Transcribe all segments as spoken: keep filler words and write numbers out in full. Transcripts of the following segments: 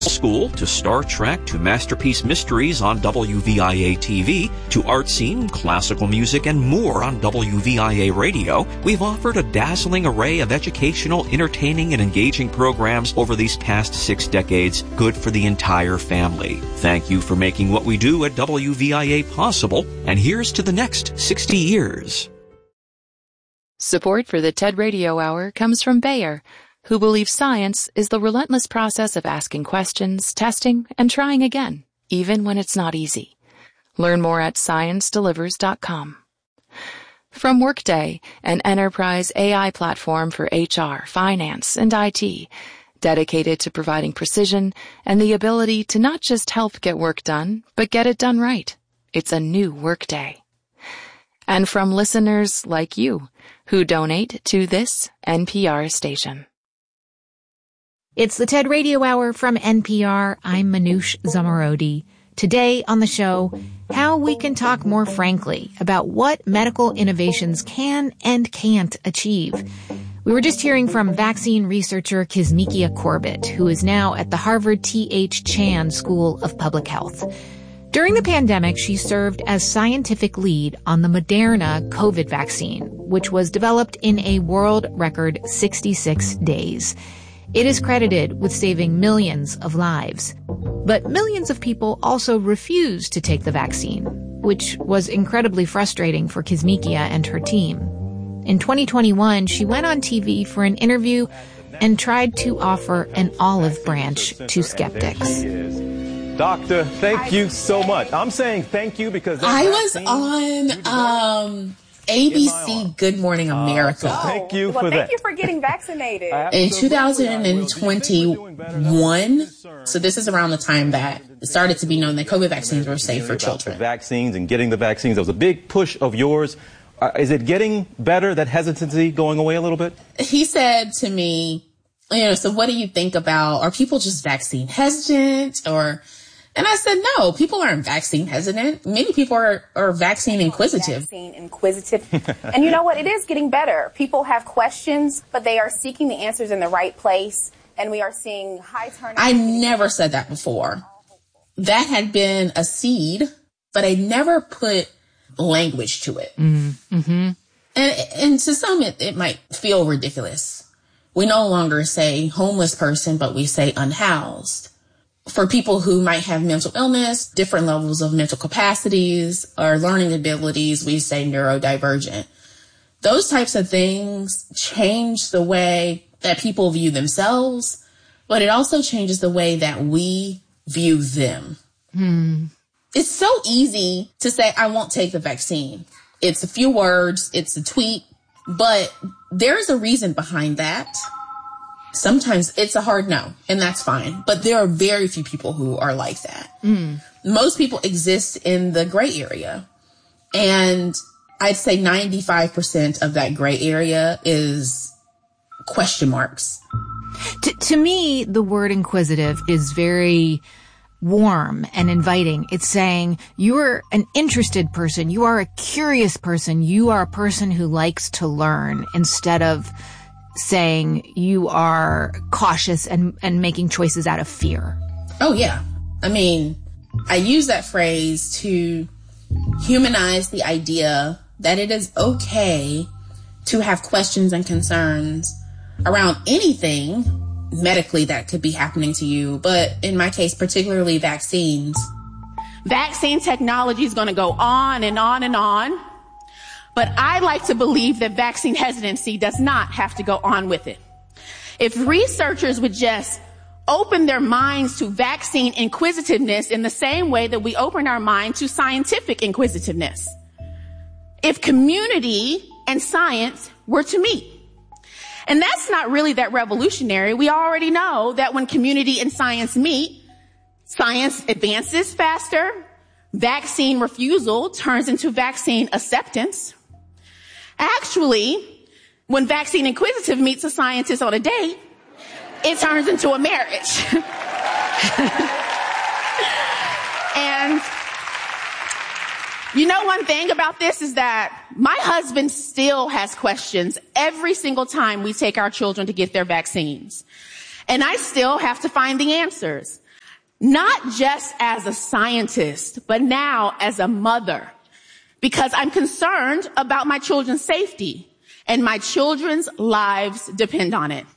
School to Star Trek to Masterpiece Mysteries on W V I A T V to art scene, classical music, and more on W V I A Radio, we've offered a dazzling array of educational, entertaining, and engaging programs over these past six decades, good for the entire family. Thank you for making what we do at W V I A possible, and here's to the next sixty years. Support for the TED Radio Hour comes from Bayer, who believes science is the relentless process of asking questions, testing, and trying again, even when it's not easy. Learn more at science delivers dot com. From Workday, an enterprise A I platform for H R, finance, and I T, dedicated to providing precision and the ability to not just help get work done, but get it done right. It's a new Workday. And from listeners like you, who donate to this N P R station. It's the TED Radio Hour from N P R. I'm Manoush Zomorodi. Today on the show, how we can talk more frankly about what medical innovations can and can't achieve. We were just hearing from vaccine researcher Kizzmekia Corbett, who is now at the Harvard T H Chan School of Public Health. During the pandemic, she served as scientific lead on the Moderna COVID vaccine, which was developed in a world record sixty-six days. It is credited with saving millions of lives. But millions of people also refused to take the vaccine, which was incredibly frustrating for Kizzmekia and her team. In twenty twenty-one, she went on T V for an interview and tried to offer an olive branch to skeptics. Doctor, thank you so much. I'm saying thank you because I was on um, A B C Good Morning America. Uh, so thank you well, for thank that. Thank you for getting vaccinated. In two thousand twenty-one, so this is around the time that it started to be known that COVID vaccines were safe for children. Vaccines and getting the vaccines, that was a big push of yours. Uh, is it getting better, that hesitancy going away a little bit? He said to me, you know, so what do you think about, are people just vaccine hesitant or... And I said, no, people aren't vaccine hesitant. Many people are, are vaccine inquisitive. Vaccine inquisitive. And you know what? It is getting better. People have questions, but they are seeking the answers in the right place. And we are seeing high turnout. I never said that before. That had been a seed, but I never put language to it. Mm-hmm. And, and to some, it, it might feel ridiculous. We no longer say homeless person, but we say unhoused. For people who might have mental illness, different levels of mental capacities or learning abilities, we say neurodivergent. Those types of things change the way that people view themselves, but it also changes the way that we view them. Hmm. It's so easy to say, I won't take the vaccine. It's a few words, it's a tweet, but there's a reason behind that. Sometimes it's a hard no, and that's fine. But there are very few people who are like that. Mm. Most people exist in the gray area. And I'd say ninety-five percent of that gray area is question marks. To, to me, the word inquisitive is very warm and inviting. It's saying you're an interested person. You are a curious person. You are a person who likes to learn, instead of saying you are cautious and, and making choices out of fear. Oh, yeah. I mean, I use that phrase to humanize the idea that it is okay to have questions and concerns around anything medically that could be happening to you. But in my case, particularly vaccines. Vaccine technology is going to go on and on and on. But I like to believe that vaccine hesitancy does not have to go on with it. If researchers would just open their minds to vaccine inquisitiveness in the same way that we open our mind to scientific inquisitiveness. If community and science were to meet. And that's not really that revolutionary. We already know that when community and science meet, science advances faster, vaccine refusal turns into vaccine acceptance. Actually, when vaccine inquisitive meets a scientist on a date, it turns into a marriage. And you know, one thing about this is that my husband still has questions every single time we take our children to get their vaccines. And I still have to find the answers. not just as a scientist, but now as a mother, because I'm concerned about my children's safety, and my children's lives depend on it.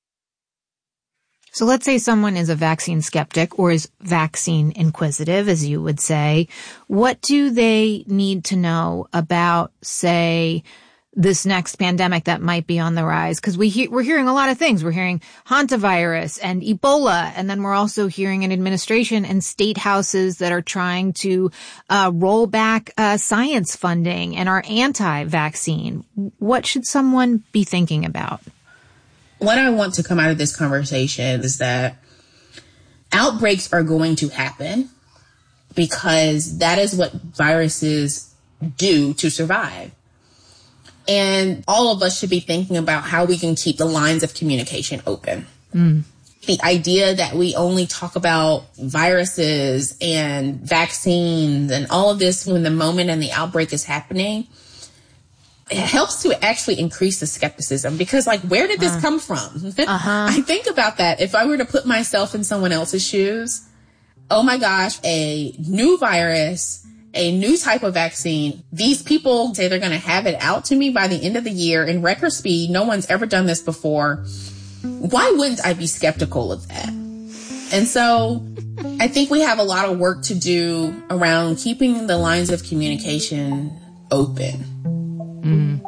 So let's say someone is a vaccine skeptic or is vaccine inquisitive, as you would say. What do they need to know about, say, this next pandemic that might be on the rise? Because we he- we're hearing a lot of things. We're hearing hantavirus and Ebola, and then we're also hearing an administration and state houses that are trying to uh roll back uh science funding and are anti-vaccine. What should someone be thinking about? What I want to come out of this conversation is that outbreaks are going to happen because that is what viruses do to survive. And all of us should be thinking about how we can keep the lines of communication open. Mm. The idea that we only talk about viruses and vaccines and all of this when the moment and the outbreak is happening, it helps to actually increase the skepticism because, like, where did this uh, come from? Uh-huh. I think about that. If I were to put myself in someone else's shoes, oh my gosh, a new virus, a new type of vaccine. These people say they're going to have it out to me by the end of the year in record speed. No one's ever done this before. Why wouldn't I be skeptical of that? And so I think we have a lot of work to do around keeping the lines of communication open. Mm.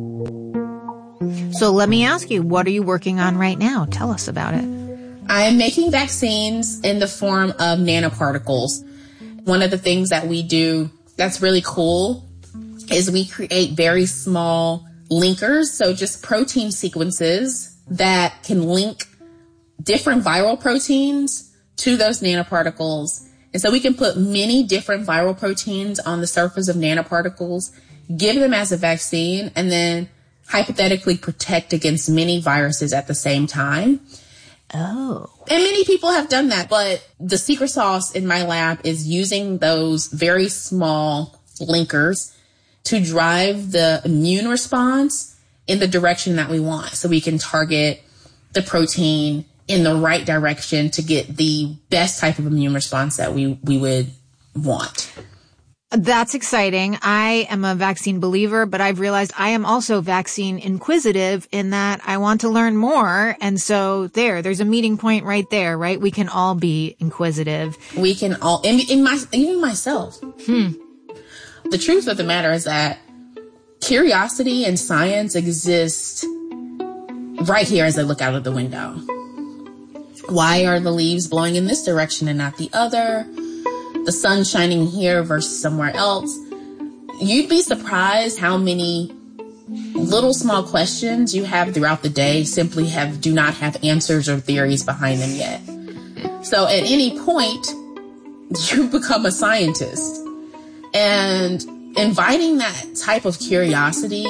So let me ask you, what are you working on right now? Tell us about it. I'm making vaccines in the form of nanoparticles. One of the things that we do that's really cool is we create very small linkers, so just protein sequences that can link different viral proteins to those nanoparticles. And so we can put many different viral proteins on the surface of nanoparticles, give them as a vaccine, and then hypothetically protect against many viruses at the same time. Oh. And many people have done that, but the secret sauce in my lab is using those very small linkers to drive the immune response in the direction that we want. So we can target the protein in the right direction to get the best type of immune response that we, we would want. That's exciting. I am a vaccine believer, but I've realized I am also vaccine inquisitive in that I want to learn more. And so there, there's a meeting point right there, right? We can all be inquisitive. We can all, in, in my, even myself. Hmm. The truth of the matter is that curiosity and science exist right here as I look out of the window. Why are the leaves blowing in this direction and not the other? The sun shining here versus somewhere else. You'd be surprised how many little small questions you have throughout the day simply have do not have answers or theories behind them yet. So at any point, you become a scientist. And inviting that type of curiosity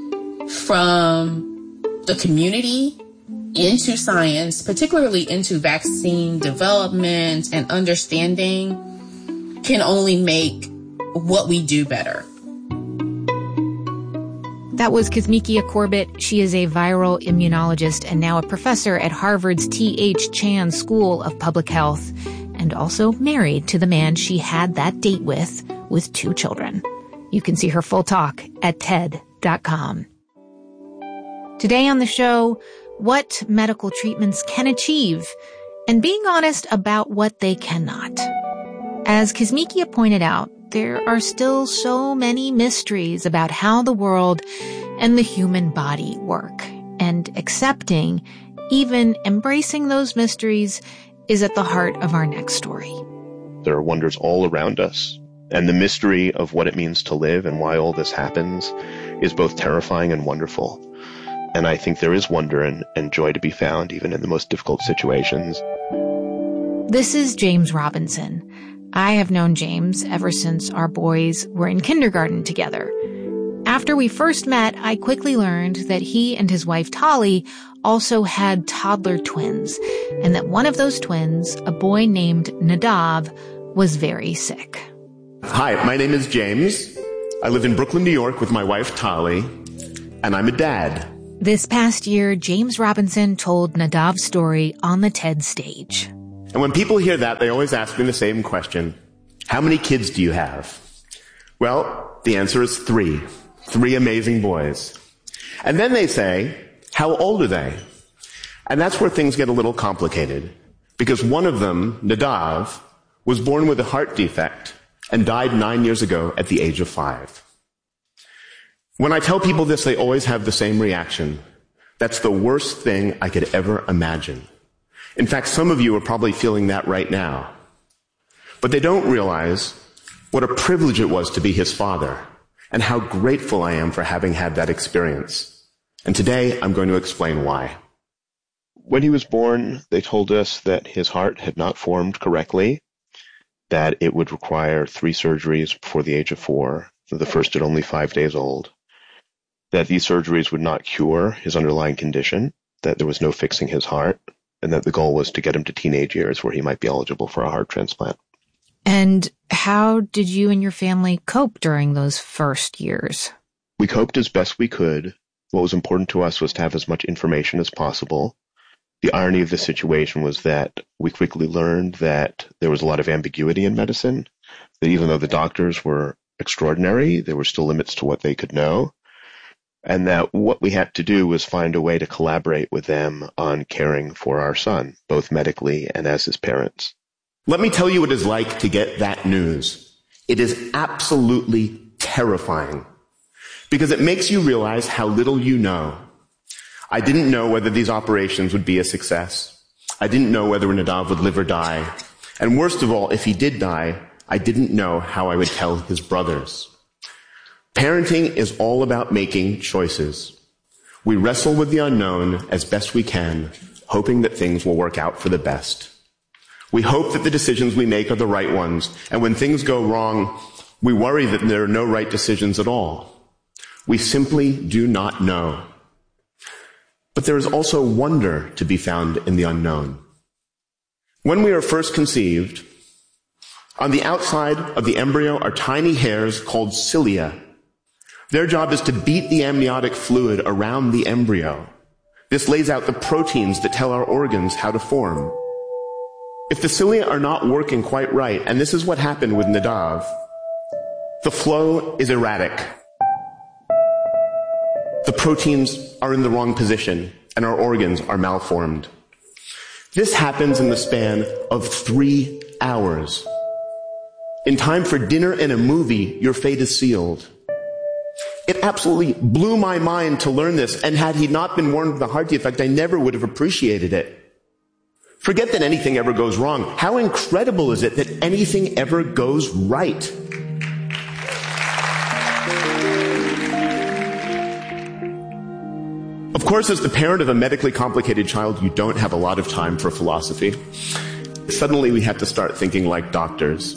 from the community into science, particularly into vaccine development and understanding, can only make what we do better. That was Kizzmekia Corbett. She is a viral immunologist and now a professor at Harvard's T H Chan School of Public Health, and also married to the man she had that date with, with two children. You can see her full talk at T E D dot com. Today on the show, what medical treatments can achieve, and being honest about what they cannot. As Kizzmekia pointed out, there are still so many mysteries about how the world and the human body work, and accepting, even embracing those mysteries, is at the heart of our next story. There are wonders all around us, and the mystery of what it means to live and why all this happens is both terrifying and wonderful. And I think there is wonder and, and joy to be found even in the most difficult situations. This is James Robinson. I have known James ever since our boys were in kindergarten together. After we first met, I quickly learned that he and his wife Tali also had toddler twins, and that one of those twins, a boy named Nadav, was very sick. Hi, my name is James. I live in Brooklyn, New York with my wife Tali, and I'm a dad. This past year, James Robinson told Nadav's story on the TED stage. And when people hear that, they always ask me the same question. How many kids do you have? Well, the answer is three. Three amazing boys. And then they say, how old are they? And that's where things get a little complicated. Because one of them, Nadav, was born with a heart defect and died nine years ago at the age of five. When I tell people this, they always have the same reaction. That's the worst thing I could ever imagine. In fact, some of you are probably feeling that right now. But they don't realize what a privilege it was to be his father and how grateful I am for having had that experience. And today, I'm going to explain why. When he was born, they told us that his heart had not formed correctly, that it would require three surgeries before the age of four, the first at only five days old, that these surgeries would not cure his underlying condition, that there was no fixing his heart, and that the goal was to get him to teenage years where he might be eligible for a heart transplant. And how did you and your family cope during those first years? We coped as best we could. What was important to us was to have as much information as possible. The irony of the situation was that we quickly learned that there was a lot of ambiguity in medicine, that even though the doctors were extraordinary, there were still limits to what they could know, and that what we had to do was find a way to collaborate with them on caring for our son, both medically and as his parents. Let me tell you what it's like to get that news. It is absolutely terrifying because it makes you realize how little you know. I didn't know whether these operations would be a success. I didn't know whether Nadav would live or die. And worst of all, if he did die, I didn't know how I would tell his brothers. Parenting is all about making choices. We wrestle with the unknown as best we can, hoping that things will work out for the best. We hope that the decisions we make are the right ones, and when things go wrong, we worry that there are no right decisions at all. We simply do not know. But there is also wonder to be found in the unknown. When we are first conceived, on the outside of the embryo are tiny hairs called cilia. Their job is to beat the amniotic fluid around the embryo. This lays out the proteins that tell our organs how to form. If the cilia are not working quite right, and this is what happened with Nadav, the flow is erratic. The proteins are in the wrong position, and our organs are malformed. This happens in the span of three hours. In time for dinner and a movie, your fate is sealed. It absolutely blew my mind to learn this, and had he not been warned of the heart defect, I never would have appreciated it. Forget that anything ever goes wrong. How incredible is it that anything ever goes right? Of course, as the parent of a medically complicated child, you don't have a lot of time for philosophy. Suddenly, we had to start thinking like doctors.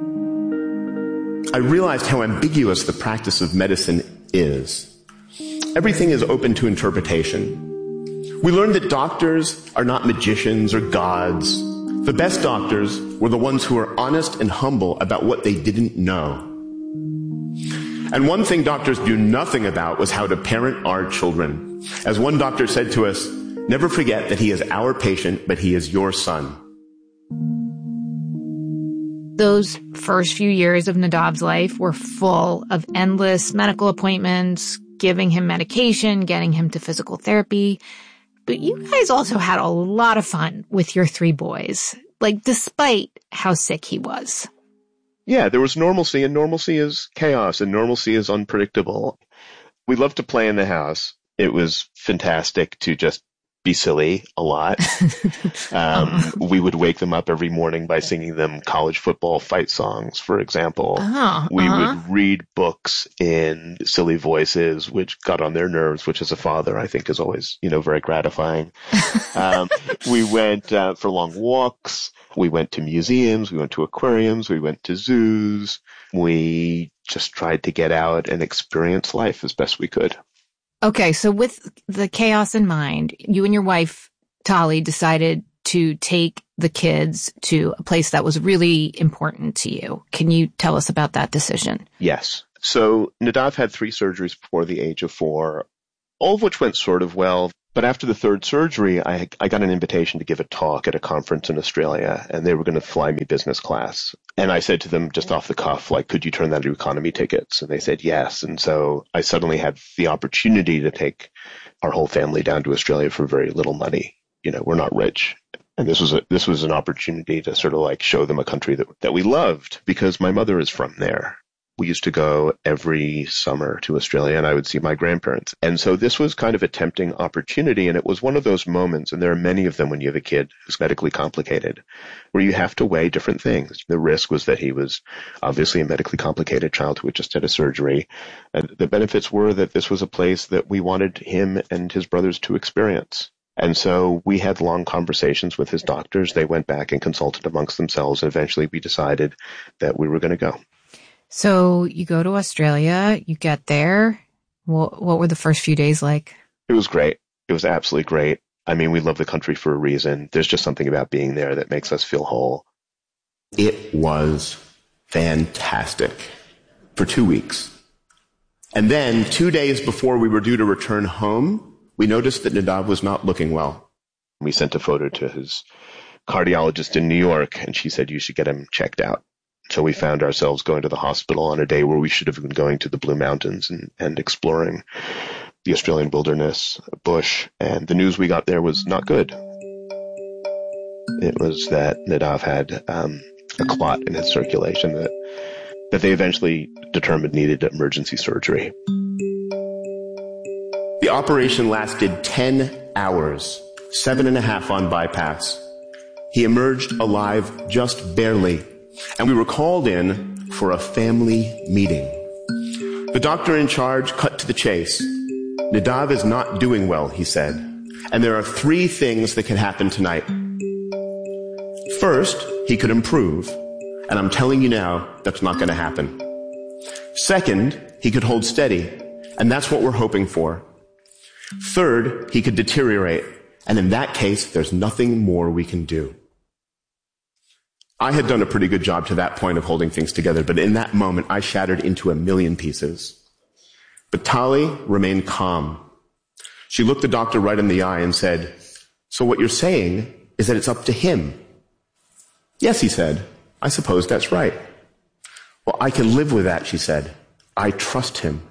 I realized how ambiguous the practice of medicine is. Everything is open to interpretation. We learned that doctors are not magicians or gods. The best doctors were the ones who were honest and humble about what they didn't know. And one thing doctors knew nothing about was how to parent our children. As one doctor said to us, never forget that he is our patient, but he is your son. Those first few years of Nadav's life were full of endless medical appointments, giving him medication, getting him to physical therapy. But you guys also had a lot of fun with your three boys, like despite how sick he was. Yeah, there was normalcy, and normalcy is chaos, and normalcy is unpredictable. We loved to play in the house. It was fantastic to just be silly a lot. um, we would wake them up every morning by singing them college football fight songs, for example. Uh-huh, we uh-huh. would read books in silly voices, which got on their nerves, which as a father, I think is always, you know, very gratifying. um, we went uh, for long walks. We went to museums. We went to aquariums. We went to zoos. We just tried to get out and experience life as best we could. Okay, so with the chaos in mind, you and your wife, Tali, decided to take the kids to a place that was really important to you. Can you tell us about that decision? Yes. So Nadav had three surgeries before the age of four, all of which went sort of well. But after the third surgery, I, I got an invitation to give a talk at a conference in Australia, and they were going to fly me business class. And I said to them just off the cuff, like, could you turn that into economy tickets? And they said yes. And so I suddenly had the opportunity to take our whole family down to Australia for very little money. You know, we're not rich. And this was a, this was an opportunity to sort of like show them a country that, that we loved, because my mother is from there. We used to go every summer to Australia, and I would see my grandparents. And so this was kind of a tempting opportunity, and it was one of those moments, and there are many of them when you have a kid who's medically complicated, where you have to weigh different things. The risk was that he was obviously a medically complicated child who had just had a surgery. And the benefits were that this was a place that we wanted him and his brothers to experience. And so we had long conversations with his doctors. They went back and consulted amongst themselves, and eventually we decided that we were going to go. So you go to Australia, you get there. What, what were the first few days like? It was great. It was absolutely great. I mean, we love the country for a reason. There's just something about being there that makes us feel whole. It was fantastic for two weeks. And then two days before we were due to return home, we noticed that Nadav was not looking well. We sent a photo to his cardiologist in New York, and she said, you should get him checked out. So we found ourselves going to the hospital on a day where we should have been going to the Blue Mountains and, and exploring the Australian wilderness, bush. And the news we got there was not good. It was that Nadav had um, a clot in his circulation that, that they eventually determined needed emergency surgery. The operation lasted ten hours, seven and a half on bypass. He emerged alive just barely. And we were called in for a family meeting. The doctor in charge cut to the chase. Nadav is not doing well, he said. And there are three things that can happen tonight. First, he could improve. And I'm telling you now, that's not going to happen. Second, he could hold steady. And that's what we're hoping for. Third, he could deteriorate. And in that case, there's nothing more we can do. I had done a pretty good job to that point of holding things together, but in that moment, I shattered into a million pieces. But Tali remained calm. She looked the doctor right in the eye and said, so what you're saying is that it's up to him? Yes, he said. I suppose that's right. Well, I can live with that, she said. I trust him.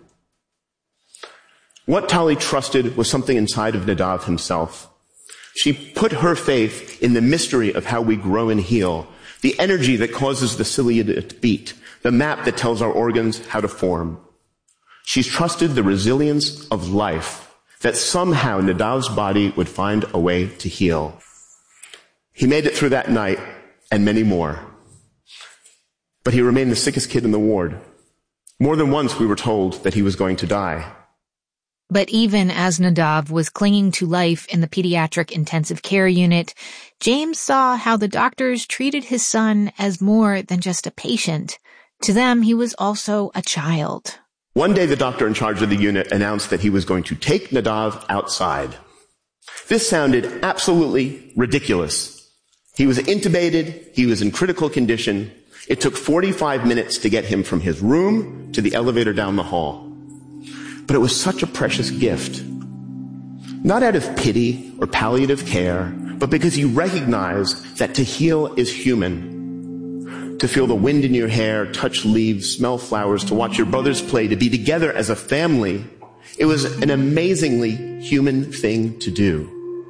What Tali trusted was something inside of Nadav himself. She put her faith in the mystery of how we grow and heal, the energy that causes the cilia to beat, the map that tells our organs how to form. She's trusted the resilience of life, that somehow Nadav's body would find a way to heal. He made it through that night and many more. But he remained the sickest kid in the ward. More than once we were told that he was going to die. But even as Nadav was clinging to life in the pediatric intensive care unit, James saw how the doctors treated his son as more than just a patient. To them, he was also a child. One day, the doctor in charge of the unit announced that he was going to take Nadav outside. This sounded absolutely ridiculous. He was intubated. He was in critical condition. It took forty-five minutes to get him from his room to the elevator down the hall. But it was such a precious gift. Not out of pity or palliative care, but because you recognize that to heal is human. To feel the wind in your hair, touch leaves, smell flowers, to watch your brothers play, to be together as a family, it was an amazingly human thing to do.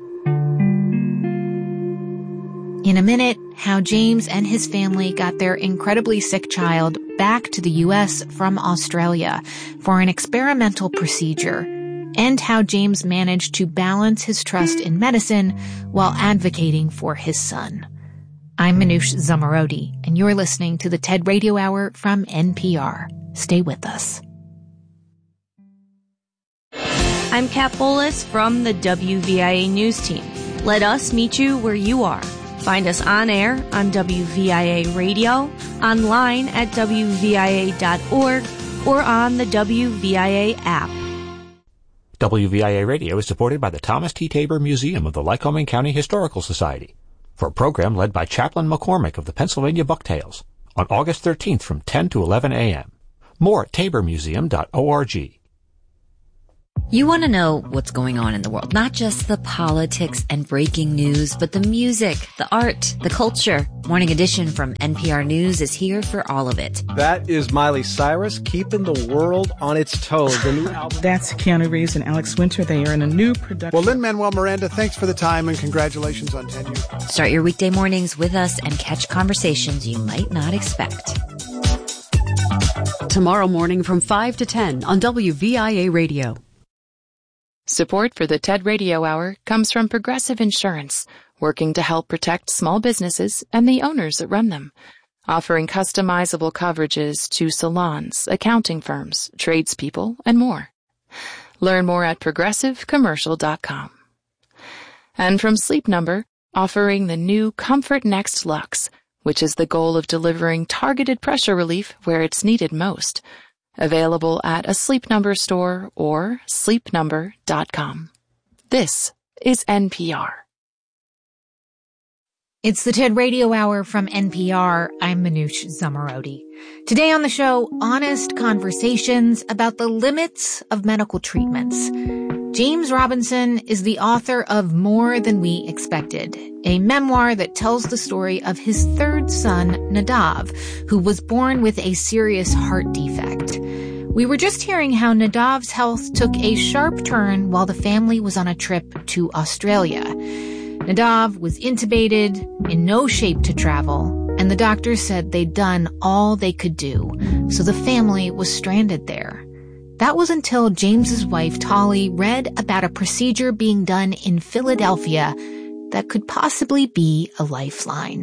In a minute, how James and his family got their incredibly sick child back to the U S from Australia for an experimental procedure, and how James managed to balance his trust in medicine while advocating for his son. I'm Manoush Zomorodi, and you're listening to the TED Radio Hour from N P R. Stay with us. I'm Kat Bolas from the W V I A News Team. Let us meet you where you are. Find us on air on W V I A Radio, online at W V I A dot org, or on the W V I A app. W V I A Radio is supported by the Thomas T. Tabor Museum of the Lycoming County Historical Society, for a program led by Chaplain McCormick of the Pennsylvania Bucktails, on August thirteenth from ten to eleven a.m. More at tabor museum dot org. You want to know what's going on in the world, not just the politics and breaking news, but the music, the art, the culture. Morning Edition from N P R News is here for all of it. That is Miley Cyrus, keeping the world on its toes. The new album. That's Keanu Reeves and Alex Winter. They are in a new production. Well, Lin-Manuel Miranda, thanks for the time and congratulations on tenure. Start your weekday mornings with us and catch conversations you might not expect. Tomorrow morning from five to ten on W V I A Radio. Support for the TED Radio Hour comes from Progressive Insurance, working to help protect small businesses and the owners that run them, offering customizable coverages to salons, accounting firms, tradespeople, and more. Learn more at progressive commercial dot com. And from Sleep Number, offering the new Comfort Next Luxe, which is the goal of delivering targeted pressure relief where it's needed most. Available at a Sleep Number store or sleep number dot com. This is N P R. It's the TED Radio Hour from N P R. I'm Manoush Zomorodi. Today on the show, honest conversations about the limits of medical treatments. James Robinson is the author of More Than We Expected, a memoir that tells the story of his third son, Nadav, who was born with a serious heart defect. We were just hearing how Nadav's health took a sharp turn while the family was on a trip to Australia. Nadav was intubated, in no shape to travel, and the doctors said they'd done all they could do, so the family was stranded there. That was until James's wife, Tolly, read about a procedure being done in Philadelphia that could possibly be a lifeline.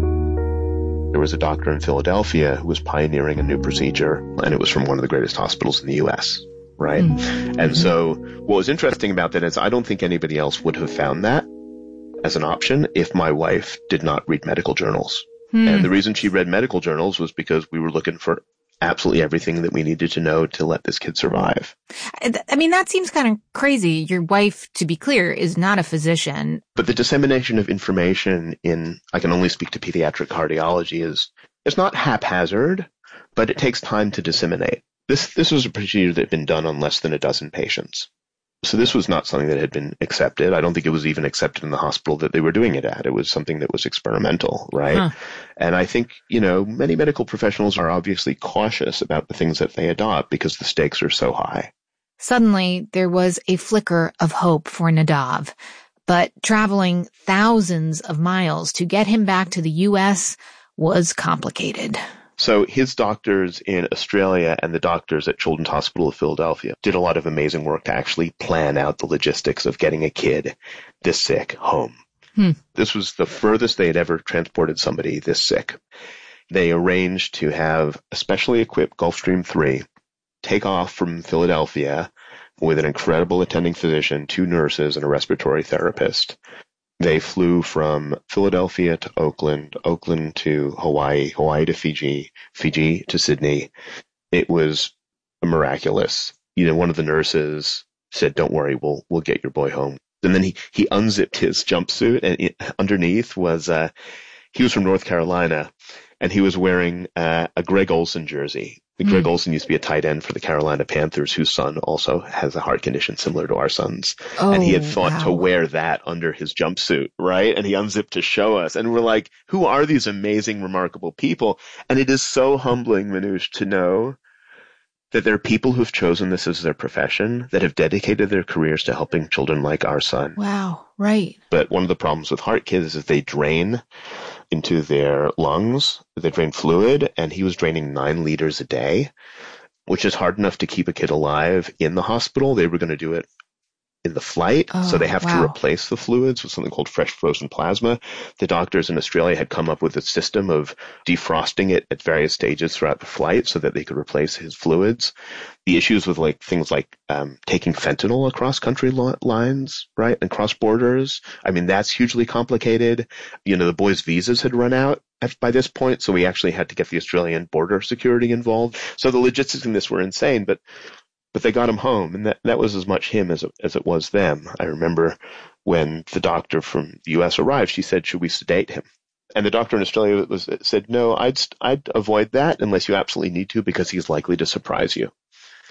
There was a doctor in Philadelphia who was pioneering a new procedure, and it was from one of the greatest hospitals in the U S, right? Mm-hmm. And so what was interesting about that is I don't think anybody else would have found that as an option if my wife did not read medical journals. Hmm. And the reason she read medical journals was because we were looking for absolutely everything that we needed to know to let this kid survive. I mean, that seems kind of crazy. Your wife, to be clear, is not a physician. But the dissemination of information in, I can only speak to pediatric cardiology, is it's not haphazard, but it takes time to disseminate. This, this was a procedure that had been done on less than a dozen patients. So this was not something that had been accepted. I don't think it was even accepted in the hospital that they were doing it at. It was something that was experimental, right? Huh. And I think, you know, many medical professionals are obviously cautious about the things that they adopt because the stakes are so high. Suddenly, there was a flicker of hope for Nadav. But traveling thousands of miles to get him back to the U S was complicated. So his doctors in Australia and the doctors at Children's Hospital of Philadelphia did a lot of amazing work to actually plan out the logistics of getting a kid this sick home. Hmm. This was the furthest they had ever transported somebody this sick. They arranged to have a specially equipped Gulfstream three take off from Philadelphia with an incredible attending physician, two nurses, and a respiratory therapist. They flew from Philadelphia to Oakland, Oakland to Hawaii, Hawaii to Fiji, Fiji to Sydney. It was miraculous. You know, one of the nurses said, "Don't worry, we'll we'll get your boy home." And then he, he unzipped his jumpsuit, and it, underneath was, uh, he was from North Carolina, and he was wearing uh, a Greg Olsen jersey. Greg mm. Olsen used to be a tight end for the Carolina Panthers, whose son also has a heart condition similar to our son's. Oh, and he had thought wow. to wear that under his jumpsuit, right? And he unzipped to show us. And we're like, who are these amazing, remarkable people? And it is so humbling, Manoush, to know that there are people who've chosen this as their profession, that have dedicated their careers to helping children like our son. Wow, right. But one of the problems with heart kids is they drain into their lungs, they drain fluid, and he was draining nine liters a day, which is hard enough to keep a kid alive in the hospital. They were going to do it in the flight, oh, so they have wow. to replace the fluids with something called fresh frozen plasma. The doctors in Australia had come up with a system of defrosting it at various stages throughout the flight so that they could replace his fluids. The issues with like things like um, taking fentanyl across country lo- lines, right, and cross borders. I mean, that's hugely complicated. You know, the boys' visas had run out at, by this point, so we actually had to get the Australian border security involved. So the logistics in this were insane, but But they got him home, and that, that was as much him as it, as it was them. I remember when the doctor from the U S arrived, she said, "Should we sedate him?" And the doctor in Australia was said, "No, I'd I'd avoid that unless you absolutely need to, because he's likely to surprise you."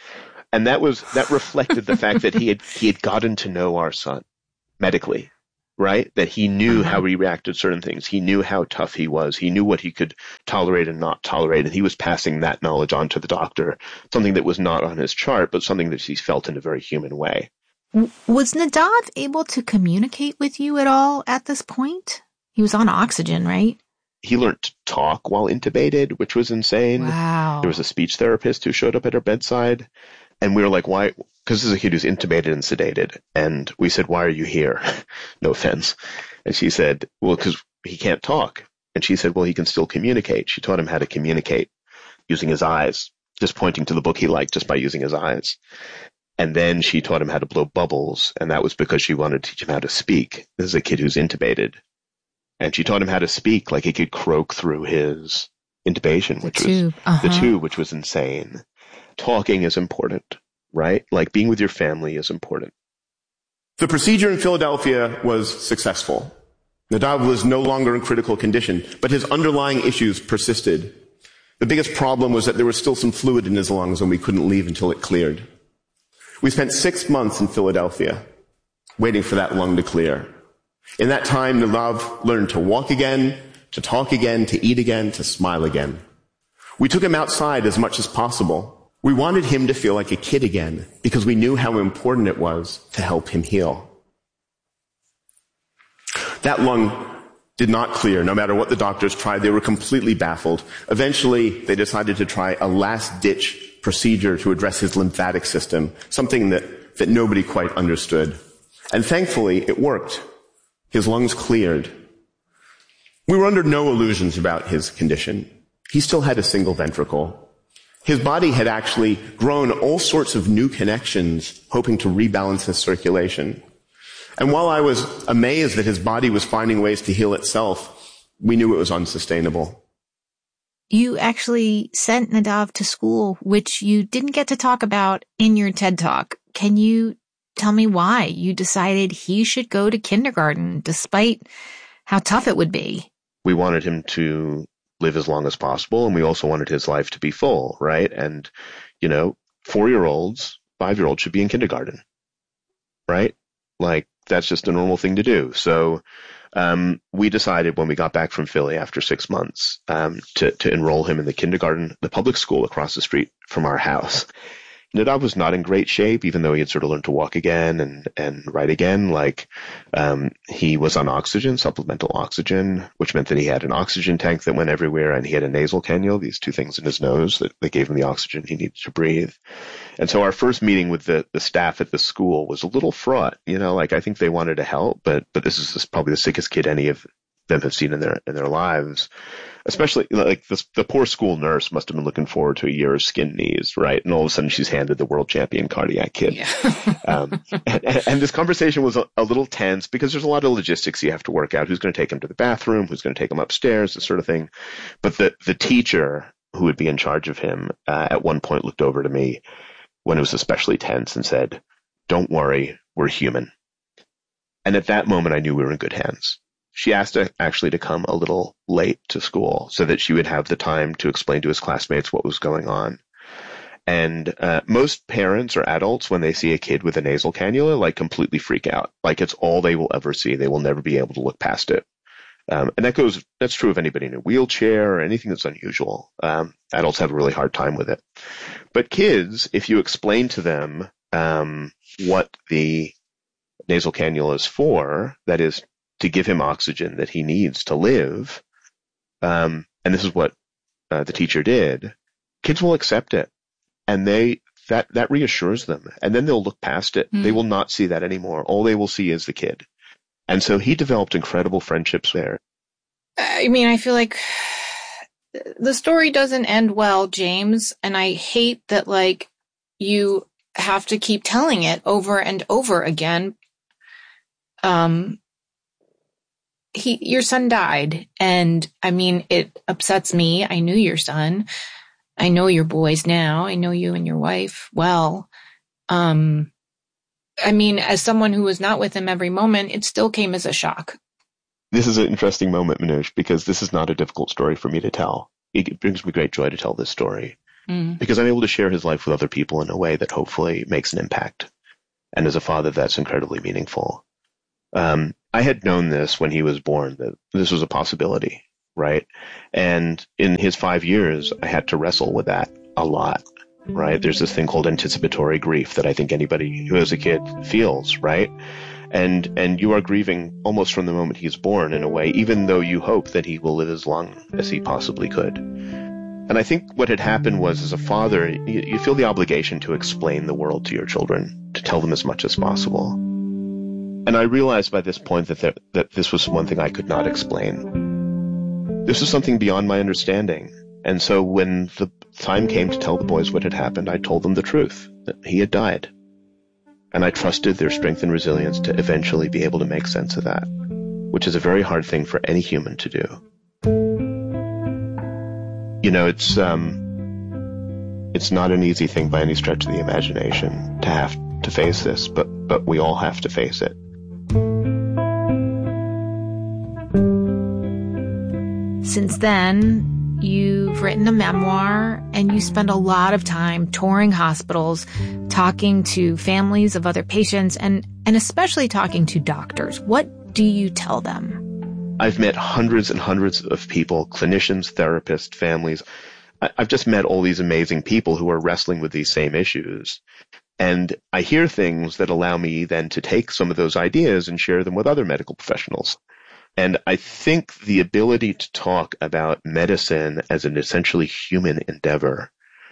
And that was, that reflected the fact that he had, he had gotten to know our son medically, right? That he knew how he reacted to certain things. He knew how tough he was. He knew what he could tolerate and not tolerate. And he was passing that knowledge on to the doctor, something that was not on his chart, but something that he felt in a very human way. Was Nadav able to communicate with you at all at this point? He was on oxygen, right? He learned to talk while intubated, which was insane. Wow. There was a speech therapist who showed up at our bedside, and we were like, why? Because this is a kid who's intubated and sedated. And we said, why are you here? No offense. And she said, well, because he can't talk. And she said, well, he can still communicate. She taught him how to communicate using his eyes, just pointing to the book he liked just by using his eyes. And then she taught him how to blow bubbles, and that was because she wanted to teach him how to speak. This is a kid who's intubated. And she taught him how to speak like he could croak through his intubation, which was uh-huh. the tube, which was insane. Talking is important, right? Like being with your family is important. The procedure in Philadelphia was successful. Nadav was no longer in critical condition, but his underlying issues persisted. The biggest problem was that there was still some fluid in his lungs and we couldn't leave until it cleared. We spent six months in Philadelphia waiting for that lung to clear. In that time, Nadav learned to walk again, to talk again, to eat again, to smile again. We took him outside as much as possible. We wanted him to feel like a kid again because we knew how important it was to help him heal. That lung did not clear. No matter what the doctors tried, they were completely baffled. Eventually, they decided to try a last-ditch procedure to address his lymphatic system, something that, that nobody quite understood. And thankfully, it worked. His lungs cleared. We were under no illusions about his condition. He still had a single ventricle. His body had actually grown all sorts of new connections, hoping to rebalance his circulation. And while I was amazed that his body was finding ways to heal itself, we knew it was unsustainable. You actually sent Nadav to school, which you didn't get to talk about in your TED Talk. Can you tell me why you decided he should go to kindergarten, despite how tough it would be? We wanted him to live as long as possible, and we also wanted his life to be full, right? And, you know, four-year-olds, five-year-olds should be in kindergarten, right? Like, that's just a normal thing to do. So um, we decided when we got back from Philly after six months um, to, to enroll him in the kindergarten, the public school across the street from our house. Nadav was not in great shape, even though he had sort of learned to walk again and, and write again. Like, um, he was on oxygen, supplemental oxygen, which meant that he had an oxygen tank that went everywhere, and he had a nasal cannula, these two things in his nose that, that gave him the oxygen he needed to breathe. And so our first meeting with the, the staff at the school was a little fraught. You know, like, I think they wanted to help, but, but this is just probably the sickest kid any of them have seen in their, in their lives. Especially, like, this, the poor school nurse must have been looking forward to a year of skin knees, right? And all of a sudden she's handed the world champion cardiac kid. Yeah. um, and, and this conversation was a, a little tense because there's a lot of logistics you have to work out. Who's going to take him to the bathroom? Who's going to take him upstairs? This sort of thing. But the, the teacher who would be in charge of him uh, at one point looked over to me when it was especially tense and said, "Don't worry, we're human." And at that moment, I knew we were in good hands. She asked to actually to come a little late to school so that she would have the time to explain to his classmates what was going on. And uh, most parents or adults, when they see a kid with a nasal cannula, like completely freak out. Like it's all they will ever see. They will never be able to look past it. Um, and that goes, that's true of anybody in a wheelchair or anything that's unusual. Um, adults have a really hard time with it. But kids, if you explain to them um, what the nasal cannula is for, that is to give him oxygen that he needs to live, um, and this is what uh, the teacher did, kids will accept it. And they that that reassures them. And then they'll look past it. Mm. They will not see that anymore. All they will see is the kid. And so he developed incredible friendships there. I mean, I feel like the story doesn't end well, James, and I hate that, like, you have to keep telling it over and over again. Um, he, your son died, and I mean, it upsets me. I knew your son. I know your boys now. I know you and your wife well. Um, I mean, as someone who was not with him every moment, it still came as a shock. This is an interesting moment, Manoush, because this is not a difficult story for me to tell. It brings me great joy to tell this story. mm. because I'm able to share his life with other people in a way that hopefully makes an impact. And as a father, that's incredibly meaningful. Um, I had known this when he was born, that this was a possibility, right? And in his five years, I had to wrestle with that a lot, right? There's this thing called anticipatory grief that I think anybody who has a kid feels, right? And and you are grieving almost from the moment he's born in a way, even though you hope that he will live as long as he possibly could. And I think what had happened was, as a father, you, you feel the obligation to explain the world to your children, to tell them as much as possible. And I realized by this point that there, that this was one thing I could not explain. This was something beyond my understanding. And so when the time came to tell the boys what had happened, I told them the truth, that he had died. And I trusted their strength and resilience to eventually be able to make sense of that, which is a very hard thing for any human to do. You know, it's um, it's not an easy thing by any stretch of the imagination to have to face this, but but we all have to face it. Since then, you've written a memoir and you spend a lot of time touring hospitals, talking to families of other patients, and, and especially talking to doctors. What do you tell them? I've met hundreds and hundreds of people, clinicians, therapists, families. I've just met all these amazing people who are wrestling with these same issues. And I hear things that allow me then to take some of those ideas and share them with other medical professionals. And I think the ability to talk about medicine as an essentially human endeavor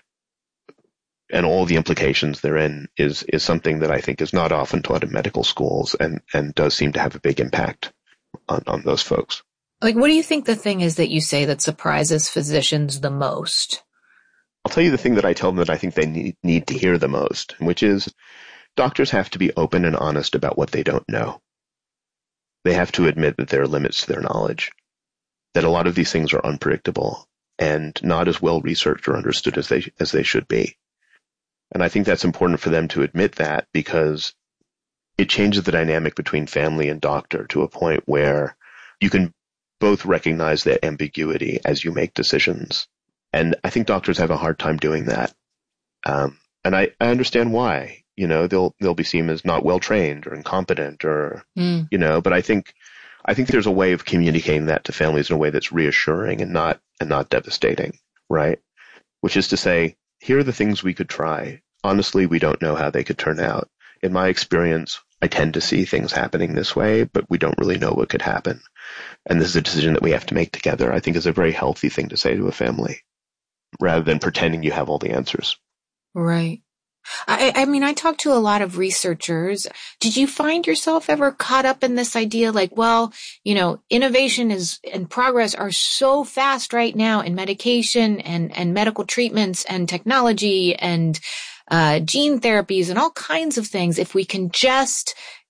and all the implications therein is, is something that I think is not often taught in medical schools and, and does seem to have a big impact on, on those folks. Like, what do you think the thing is that you say that surprises physicians the most? I'll tell you the thing that I tell them that I think they need, need to hear the most, which is doctors have to be open and honest about what they don't know. They have to admit that there are limits to their knowledge, that a lot of these things are unpredictable and not as well researched or understood as they as they should be. And I think that's important for them to admit that, because it changes the dynamic between family and doctor to a point where you can both recognize that ambiguity as you make decisions. And I think doctors have a hard time doing that. Um, and I, I understand why. You know, they'll they'll be seen as not well trained or incompetent or, mm. you know, but I think I think there's a way of communicating that to families in a way that's reassuring and not and not devastating, right? Which is to say, here are the things we could try. Honestly, we don't know how they could turn out. In my experience, I tend to see things happening this way, but we don't really know what could happen. And this is a decision that we have to make together, I think is a very healthy thing to say to a family, rather than pretending you have all the answers. Right. I, I mean, I talked to a lot of researchers. Did you find yourself ever caught up in this idea like, well, you know, innovation is and progress are so fast right now in medication and, and medical treatments and technology and uh, gene therapies and all kinds of things. If we can just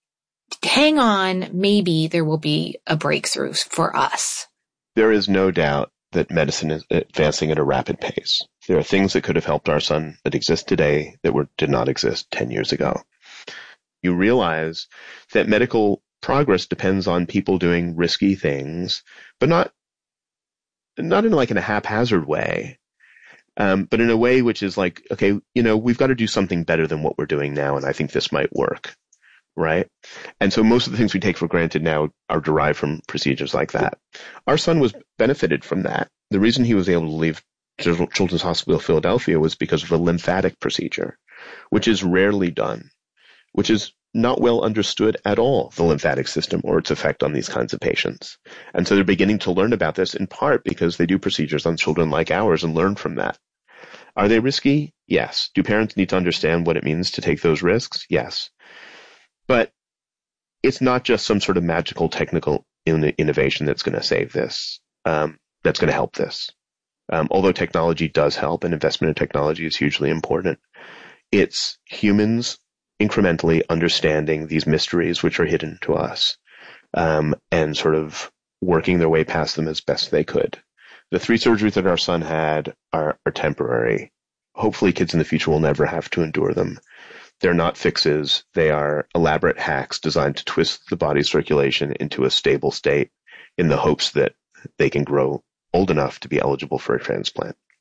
hang on, maybe there will be a breakthrough for us. There is no doubt that medicine is advancing at a rapid pace. There are things that could have helped our son that exist today that were did not exist ten years ago. You realize that medical progress depends on people doing risky things, but not not in like in a haphazard way, um, but in a way which is like, okay, you know, we've got to do something better than what we're doing now, and I think this might work, right? And so most of the things we take for granted now are derived from procedures like that. Our son was benefited from that. The reason he was able to leave Children's Hospital of Philadelphia was because of a lymphatic procedure, which is rarely done, which is not well understood at all, the lymphatic system or its effect on these kinds of patients. And so they're beginning to learn about this in part because they do procedures on children like ours and learn from that. Are they risky? Yes. Do parents need to understand what it means to take those risks? Yes. But it's not just some sort of magical technical in- innovation that's going to save this, um, that's going to help this. Um, although technology does help and investment in technology is hugely important, it's humans incrementally understanding these mysteries which are hidden to us, um, and sort of working their way past them as best they could. The three surgeries that our son had are, are temporary. Hopefully kids in the future will never have to endure them. They're not fixes. They are elaborate hacks designed to twist the body's circulation into a stable state in the hopes that they can grow old enough to be eligible for a transplant.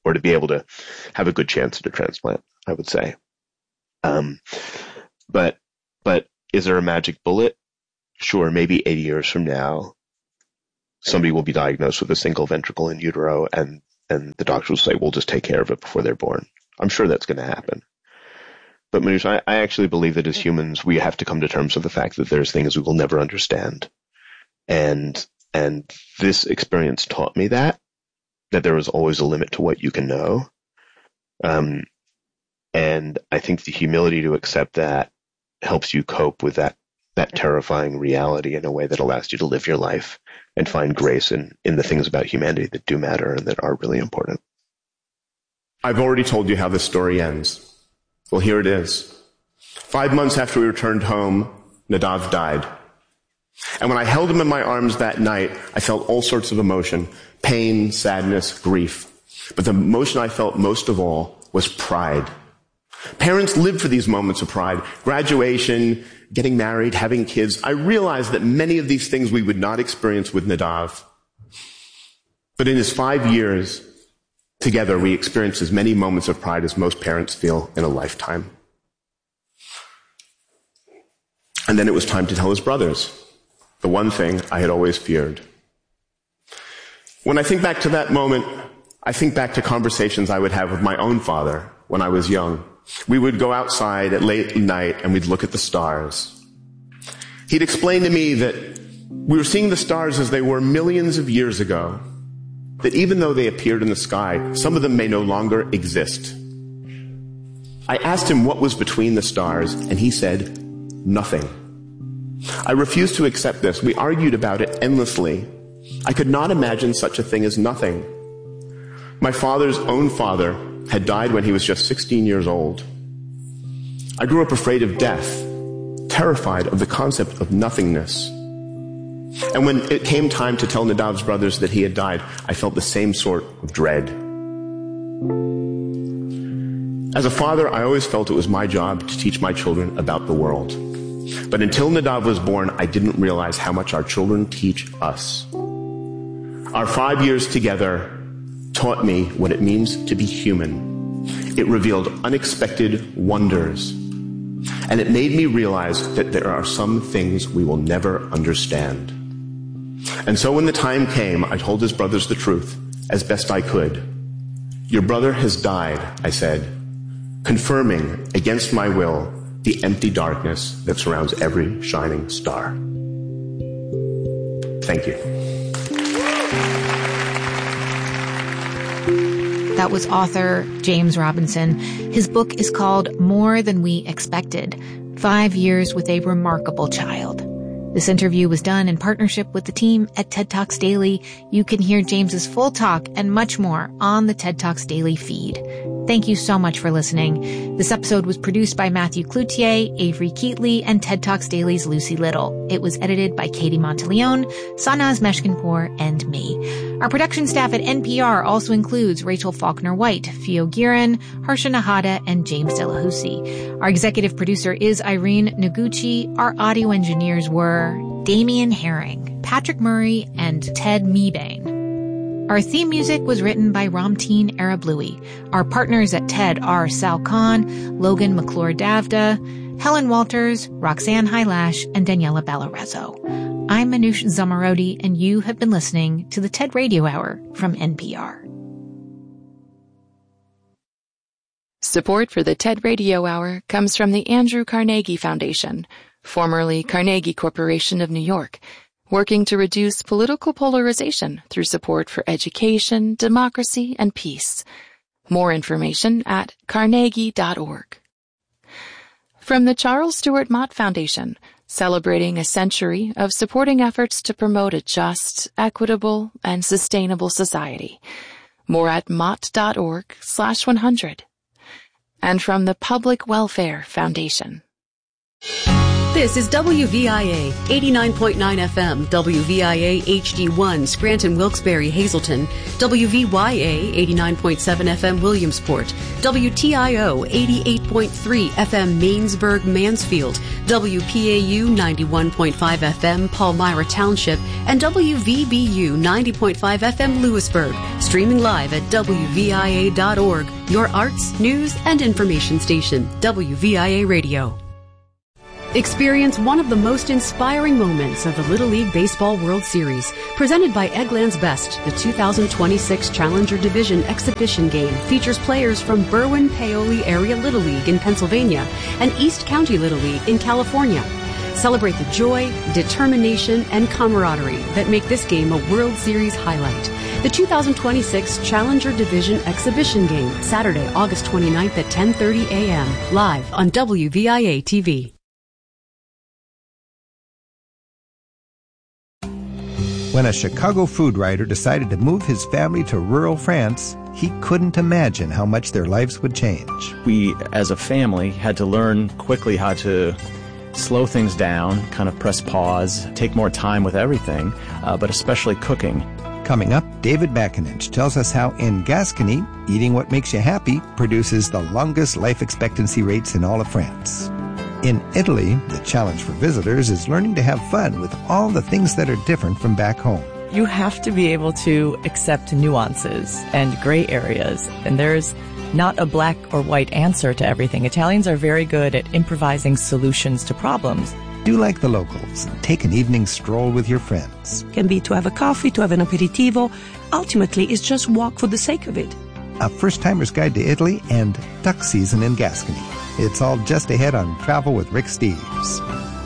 or to be able to have a good chance at a transplant, I would say. Um, but, but is there a magic bullet? Sure, maybe eighty years from now, somebody will be diagnosed with a single ventricle in utero, and, and the doctors will say, we'll just take care of it before they're born. I'm sure that's going to happen. But Manoush, I, I actually believe that as humans, we have to come to terms with the fact that there's things we will never understand. And, and this experience taught me that, that there is always a limit to what you can know. Um, and I think the humility to accept that helps you cope with that, that terrifying reality in a way that allows you to live your life and find grace in, in the things about humanity that do matter and that are really important. I've already told you how this story ends. Well, here it is. Five months after we returned home, Nadav died. And when I held him in my arms that night, I felt all sorts of emotion, pain, sadness, grief. But the emotion I felt most of all was pride. Parents live for these moments of pride. Graduation, getting married, having kids. I realized that many of these things we would not experience with Nadav. But in his five years together, we experienced as many moments of pride as most parents feel in a lifetime. And then it was time to tell his brothers, the one thing I had always feared. When I think back to that moment, I think back to conversations I would have with my own father when I was young. We would go outside at late at night and we'd look at the stars. He'd explain to me that we were seeing the stars as they were millions of years ago, that even though they appeared in the sky, some of them may no longer exist. I asked him what was between the stars, and he said, nothing. I refused to accept this. We argued about it endlessly. I could not imagine such a thing as nothing. My father's own father had died when he was just sixteen years old. I grew up afraid of death, terrified of the concept of nothingness. And when it came time to tell Nadav's brothers that he had died, I felt the same sort of dread. As a father, I always felt it was my job to teach my children about the world. But until Nadav was born, I didn't realize how much our children teach us. Our five years together taught me what it means to be human. It revealed unexpected wonders. And it made me realize that there are some things we will never understand. And so when the time came, I told his brothers the truth, as best I could. Your brother has died, I said, confirming, against my will, the empty darkness that surrounds every shining star. Thank you. That was author James Robinson. His book is called More Than We Expected, Five Years with a Remarkable Child. This interview was done in partnership with the team at TED Talks Daily. You can hear James's full talk and much more on the TED Talks Daily feed. Thank you so much for listening. This episode was produced by Matthew Cloutier, Avery Keatley, and TED Talks Daily's Lucy Little. It was edited by Katie Monteleone, Sanaz Meshkinpour, and me. Our production staff at N P R also includes Rachel Faulkner-White, Fio Giran, Harsha Nahata, and James Delahousie. Our executive producer is Irene Noguchi. Our audio engineers were Damian Herring, Patrick Murray, and Ted Mebane. Our theme music was written by Ramteen Arablouei. Our partners at TED are Sal Khan, Logan McClure-Davda, Helen Walters, Roxanne Hylash, and Daniela Ballarezo. I'm Manoush Zomorodi, and you have been listening to the TED Radio Hour from N P R. Support for the TED Radio Hour comes from the Andrew Carnegie Foundation, formerly Carnegie Corporation of New York, working to reduce political polarization through support for education, democracy, and peace. More information at carnegie dot org. From the Charles Stewart Mott Foundation, celebrating a century of supporting efforts to promote a just, equitable, and sustainable society. More at mott dot org slash one hundred. And from the Public Welfare Foundation. This is W V I A, eighty-nine point nine F M, W V I A H D one, Scranton, Wilkes-Barre, Hazleton, W V Y A, eighty-nine point seven F M, Williamsport, W T I O, eighty-eight point three F M, Mainsburg, Mansfield, W P A U, ninety-one point five F M, Palmyra Township, and W V B U, ninety point five F M, Lewisburg. Streaming live at W V I A dot org, your arts, news, and information station, W V I A Radio. Experience one of the most inspiring moments of the Little League Baseball World Series. Presented by Eggland's Best, the two thousand twenty-six Challenger Division exhibition game features players from Berwyn-Paoli Area Little League in Pennsylvania and East County Little League in California. Celebrate the joy, determination, and camaraderie that make this game a World Series highlight. The two thousand twenty-six Challenger Division exhibition game, Saturday, August twenty-ninth at ten thirty a.m., live on W V I A T V. When a Chicago food writer decided to move his family to rural France, he couldn't imagine how much their lives would change. We, as a family, had to learn quickly how to slow things down, kind of press pause, take more time with everything, uh, but especially cooking. Coming up, David Bakinich tells us how in Gascony, eating what makes you happy produces the longest life expectancy rates in all of France. In Italy, the challenge for visitors is learning to have fun with all the things that are different from back home. You have to be able to accept nuances and gray areas, and there's not a black or white answer to everything. Italians are very good at improvising solutions to problems. Do like the locals and take an evening stroll with your friends. It can be to have a coffee, to have an aperitivo. Ultimately, it's just walk for the sake of it. A first-timer's guide to Italy and duck season in Gascony. It's all just ahead on Travel with Rick Steves.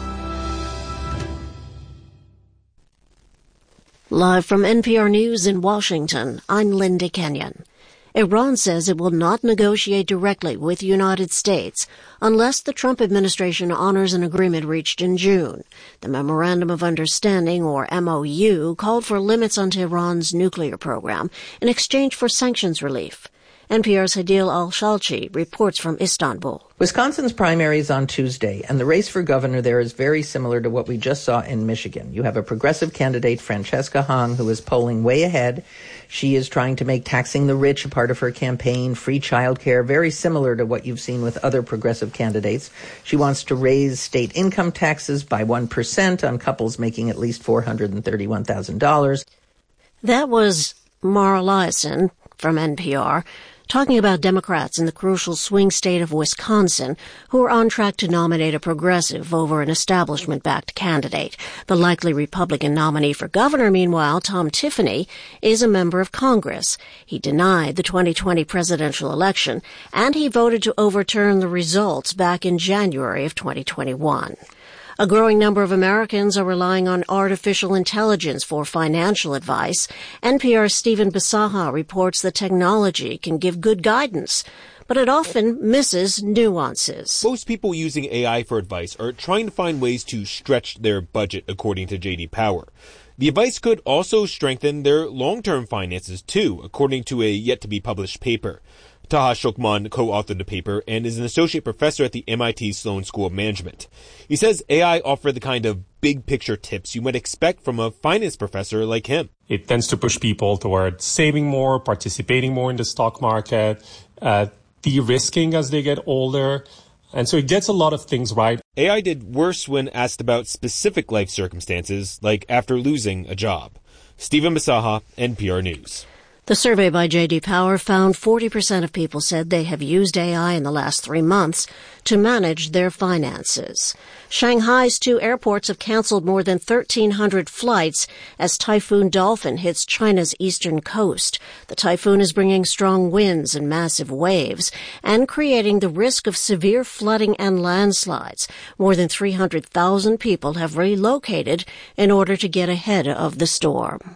Live from N P R News in Washington, I'm Linda Kenyon. Iran says it will not negotiate directly with the United States unless the Trump administration honors an agreement reached in June. The Memorandum of Understanding, or M O U, called for limits on Tehran's nuclear program in exchange for sanctions relief. N P R's Hadil Al-Shalchi reports from Istanbul. Wisconsin's primary is on Tuesday, and the race for governor there is very similar to what we just saw in Michigan. You have a progressive candidate, Francesca Hong, who is polling way ahead. She is trying to make taxing the rich a part of her campaign, free child care, very similar to what you've seen with other progressive candidates. She wants to raise state income taxes by one percent on couples making at least four hundred thirty-one thousand dollars. That was Mara Liasson from N P R. Talking about Democrats in the crucial swing state of Wisconsin, who are on track to nominate a progressive over an establishment-backed candidate. The likely Republican nominee for governor, meanwhile, Tom Tiffany, is a member of Congress. He denied the twenty twenty presidential election, and he voted to overturn the results back in January of twenty twenty-one. A growing number of Americans are relying on artificial intelligence for financial advice. N P R's Stephen Bisaha reports that technology can give good guidance, but it often misses nuances. Most people using A I for advice are trying to find ways to stretch their budget, according to J D Power. The advice could also strengthen their long-term finances, too, according to a yet-to-be-published paper. Taha Shokman co-authored the paper and is an associate professor at the M I T Sloan School of Management. He says A I offer the kind of big-picture tips you might expect from a finance professor like him. It tends to push people toward saving more, participating more in the stock market, uh, de-risking as they get older. And so it gets a lot of things right. A I did worse when asked about specific life circumstances, like after losing a job. Stephen Bisaha, N P R News. The survey by J D Power found forty percent of people said they have used A I in the last three months to manage their finances. Shanghai's two airports have canceled more than thirteen hundred flights as Typhoon Dolphin hits China's eastern coast. The typhoon is bringing strong winds and massive waves and creating the risk of severe flooding and landslides. More than three hundred thousand people have relocated in order to get ahead of the storm.